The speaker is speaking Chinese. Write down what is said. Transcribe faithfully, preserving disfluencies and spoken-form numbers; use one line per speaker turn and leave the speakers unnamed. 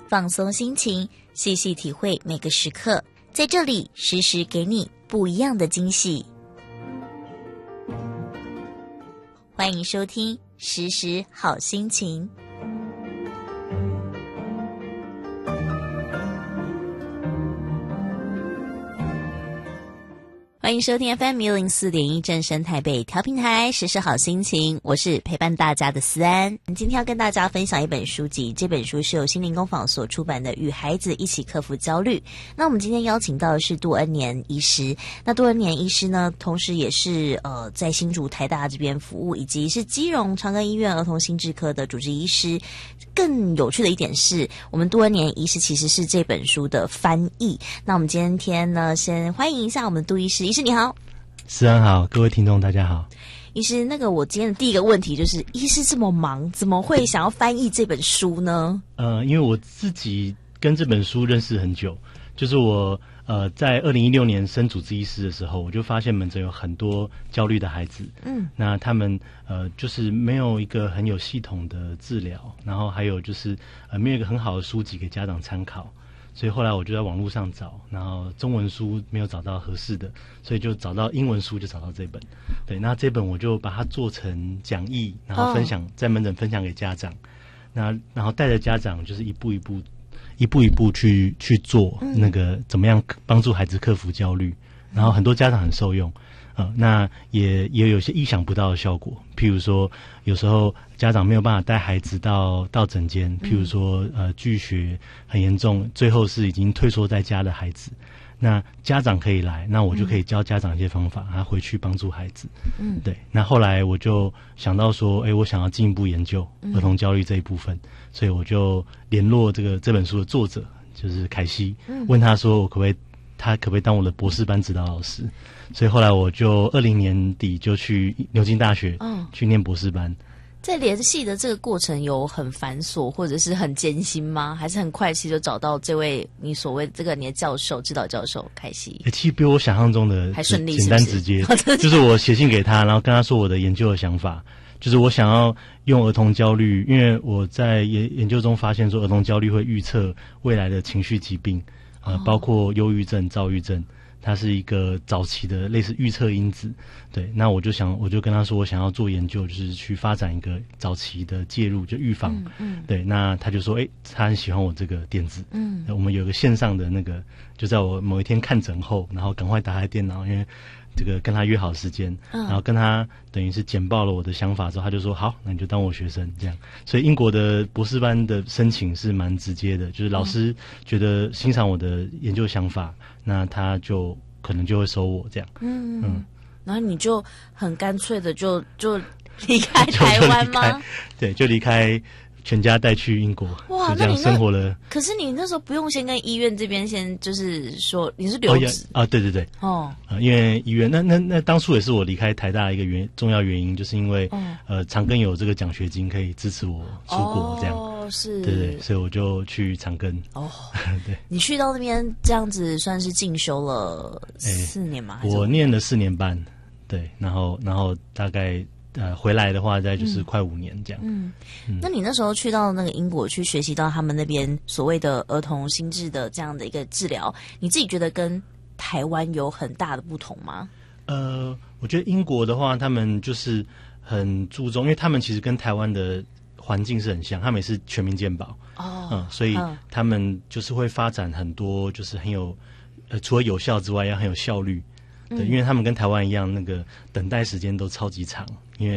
放松心情，细细体会每个时刻，在这里时时给你不一样的惊喜。欢迎收听时时好心情。欢迎收听 F M 一零四点一正声台北调频台，时时好心情，我是陪伴大家的思安。今天要跟大家分享一本书籍，这本书是由心灵工坊所出版的《与孩子一起克服焦虑》。那我们今天邀请到的是杜恩年医师。那杜恩年医师呢，同时也是呃在新竹台大这边服务，以及是基隆长庚医院儿童心智科的主治医师。更有趣的一点是，我们杜恩年医师其实是这本书的翻译。那我们今天呢，先欢迎一下我们杜医师。医师你好。
思安好，各位听众大家好。
医师，那个我今天的第一个问题就是，医师这么忙，怎么会想要翻译这本书呢？
呃，因为我自己跟这本书认识很久，就是我呃在二零一六年升主治医师的时候，我就发现门诊有很多焦虑的孩子，嗯，那他们呃就是没有一个很有系统的治疗，然后还有就是呃没有一个很好的书籍给家长参考。所以后来我就在网络上找，然后中文书没有找到合适的，所以就找到英文书，就找到这本。对，那这本我就把它做成讲义，然后分享、oh. 在门诊分享给家长。那然后带着家长就是一步一步、一步一步去去做那个怎么样帮助孩子克服焦虑，然后很多家长很受用。呃，那也也有些意想不到的效果，譬如说，有时候家长没有办法带孩子到到诊间，譬如说，呃，拒学很严重，最后是已经退缩在家的孩子，那家长可以来，那我就可以教家长一些方法，他回去帮助孩子。嗯，对。那后来我就想到说，哎，我想要进一步研究儿童焦虑这一部分，所以我就联络这个这本书的作者，就是凯西，问他说，我可不可以。他可不可以当我的博士班指导老师？所以后来我就二零年底就去牛津大学，嗯，去念博士班。
在联系的这个过程有很繁琐或者是很艰辛吗？还是很快期就找到这位你所谓这个你的教授、指导教授凯西？
欸、其实比我想象中的
还顺利，
简单直接。就是我写信给他，然后跟他说我的研究的想法，就是我想要用儿童焦虑，因为我在研研究中发现说儿童焦虑会预测未来的情绪疾病。呃，包括忧郁症、躁郁症，它是一个早期的类似预测因子。对，那我就想，我就跟他说，我想要做研究，就是去发展一个早期的介入，就预防。嗯嗯。对，那他就说，哎、欸，他很喜欢我这个点子。嗯。我们有个线上的那个，就在我某一天看诊后，然后赶快打开电脑，因为这个跟他约好时间，嗯、然后跟他等于是简报了我的想法之后，他就说好，那你就当我学生这样。所以英国的博士班的申请是蛮直接的，就是老师觉得欣赏我的研究想法，那他就可能就会收我这样。嗯嗯，
然后你就很干脆的就就离开台湾吗？
对，就离开。全家带去英国，哇，就这样生活了。
可是你那时候不用先跟医院这边先就是说你是留职、
哦、啊？对对对，哦，呃、因为医院那那那当初也是我离开台大的一个原重要原因，就是因为、哦、呃长庚有这个奖学金可以支持我出国这样，哦是，对对，所以我就去长庚。哦，对，
你去到那边这样子算是进修了四年吗？
欸、我念了四年半，对，然后然后大概。呃，回来的话，再就是快五年这样。嗯，
嗯那你那时候去到那个英国去学习到他们那边所谓的儿童心智的这样的一个治疗，你自己觉得跟台湾有很大的不同吗？
呃，我觉得英国的话，他们就是很注重，因为他们其实跟台湾的环境是很像，他们也是全民健保哦，嗯，所以他们就是会发展很多，就是很有呃，除了有效之外，要很有效率。对，因为他们跟台湾一样，那个等待时间都超级长。